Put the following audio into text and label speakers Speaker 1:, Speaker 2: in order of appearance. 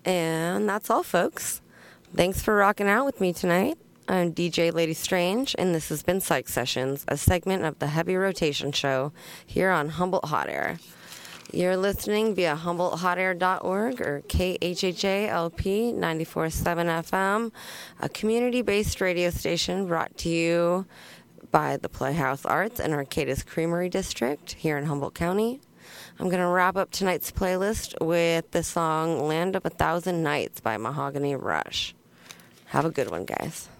Speaker 1: And that's all, folks. Thanks for rocking out with me tonight. I'm DJ Lady Strange, and this has been Psych Sessions, a segment of the Heavy Rotation Show here on Humboldt Hot Air. You're listening via HumboldtHotAir.org or KHHALP 94.7 FM, a community-based radio station brought to you by the Playhouse Arts and Arcadis Creamery District here in Humboldt County. I'm going to wrap up tonight's playlist with the song Land of a Thousand Nights by Mahogany Rush. Have a good one, guys.